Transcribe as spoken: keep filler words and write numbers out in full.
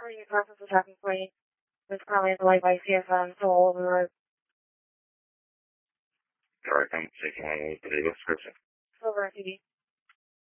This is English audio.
Are you process of tracking point? This currently delayed by C F M, so all over the road. Alright, I'm taking on the video description. Silver T V.